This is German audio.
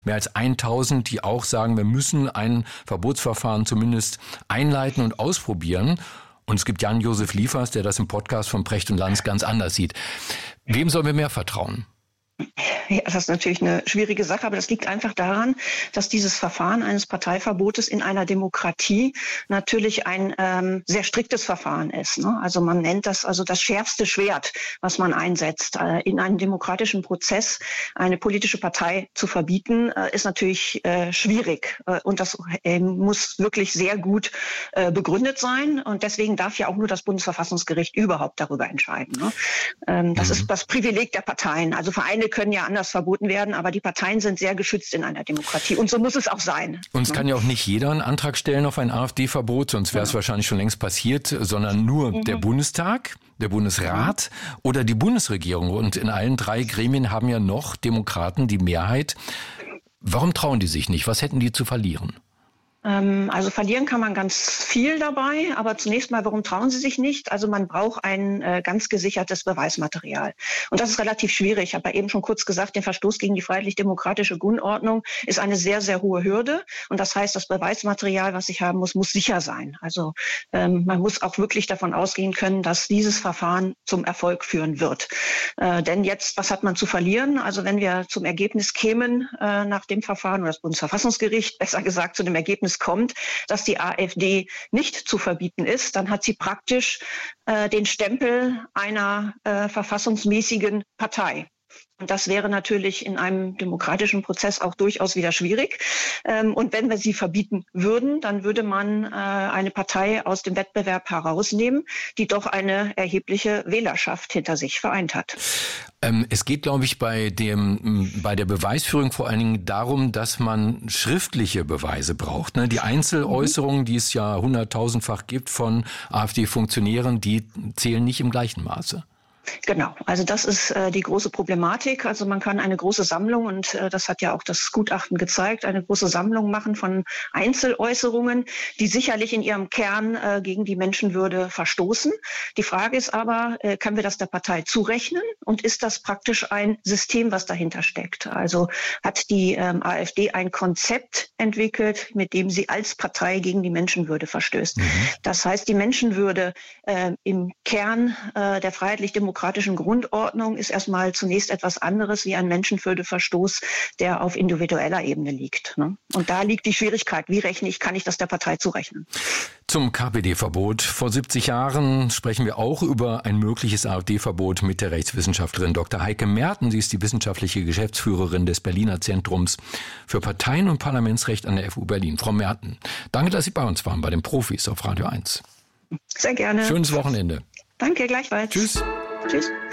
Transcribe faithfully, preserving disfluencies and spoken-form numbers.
mehr als tausend, die auch sagen, wir müssen ein Verbotsverfahren zumindest einleiten und ausprobieren. Und es gibt Jan-Josef Liefers, der das im Podcast von Precht und Lanz ganz anders sieht. Wem sollen wir mehr vertrauen? Ja, das ist natürlich eine schwierige Sache, aber das liegt einfach daran, dass dieses Verfahren eines Parteiverbotes in einer Demokratie natürlich ein ähm, sehr striktes Verfahren ist. Ne? Also man nennt das also das schärfste Schwert, was man einsetzt. Äh, in einem demokratischen Prozess eine politische Partei zu verbieten, äh, ist natürlich äh, schwierig. Äh, und das äh, muss wirklich sehr gut äh, begründet sein. Und deswegen darf ja auch nur das Bundesverfassungsgericht überhaupt darüber entscheiden. Ne? Ähm, das mhm. ist das Privileg der Parteien. Also Vereine können ja anders verboten werden, aber die Parteien sind sehr geschützt in einer Demokratie. Und so muss es auch sein. Und es kann ja auch nicht jeder einen Antrag stellen auf ein AfD-Verbot, sonst wäre es ja. wahrscheinlich schon längst passiert, sondern nur mhm. der Bundestag, der Bundesrat mhm. oder die Bundesregierung. Und in allen drei Gremien haben ja noch Demokraten die Mehrheit. Warum trauen die sich nicht? Was hätten die zu verlieren? Also verlieren kann man ganz viel dabei, aber zunächst mal, warum trauen sie sich nicht? Also man braucht ein äh, ganz gesichertes Beweismaterial. Und das ist relativ schwierig. Ich habe ja eben schon kurz gesagt, der Verstoß gegen die freiheitlich-demokratische Grundordnung ist eine sehr, sehr hohe Hürde. Und das heißt, das Beweismaterial, was ich haben muss, muss sicher sein. Also ähm, man muss auch wirklich davon ausgehen können, dass dieses Verfahren zum Erfolg führen wird. Äh, denn jetzt, was hat man zu verlieren? Also wenn wir zum Ergebnis kämen äh, nach dem Verfahren, oder das Bundesverfassungsgericht, besser gesagt, zu dem Ergebnis kommt, dass die AfD nicht zu verbieten ist, dann hat sie praktisch äh, den Stempel einer äh, verfassungsmäßigen Partei. Und das wäre natürlich in einem demokratischen Prozess auch durchaus wieder schwierig. Und wenn wir sie verbieten würden, dann würde man eine Partei aus dem Wettbewerb herausnehmen, die doch eine erhebliche Wählerschaft hinter sich vereint hat. Es geht, glaube ich, bei dem, bei der Beweisführung vor allen Dingen darum, dass man schriftliche Beweise braucht. Die Einzeläußerungen, die es ja hunderttausendfach gibt von AfD-Funktionären, die zählen nicht im gleichen Maße. Genau, also das ist äh, die große Problematik. Also man kann eine große Sammlung, und äh, das hat ja auch das Gutachten gezeigt, eine große Sammlung machen von Einzeläußerungen, die sicherlich in ihrem Kern äh, gegen die Menschenwürde verstoßen. Die Frage ist aber, äh, können wir das der Partei zurechnen, und ist das praktisch ein System, was dahinter steckt? Also hat die ähm, AfD ein Konzept entwickelt, mit dem sie als Partei gegen die Menschenwürde verstößt. Mhm. Das heißt, die Menschenwürde äh, im Kern äh, der freiheitlich-demokratischen Grundordnung ist erstmal zunächst etwas anderes wie ein Menschenwürdeverstoß, der auf individueller Ebene liegt. Ne? Und da liegt die Schwierigkeit. Wie rechne ich, kann ich das der Partei zurechnen? Zum K P D-Verbot. Vor siebzig Jahren sprechen wir auch über ein mögliches AfD-Verbot mit der Rechtswissenschaftlerin Doktor Heike Merten. Sie ist die wissenschaftliche Geschäftsführerin des Berliner Zentrums für Parteien- und Parlamentsrecht an der F U Berlin. Frau Merten, danke, dass Sie bei uns waren, bei den Profis auf Radio eins. Sehr gerne. Schönes Wochenende. Danke, gleichfalls. Tschüss. Tschüss.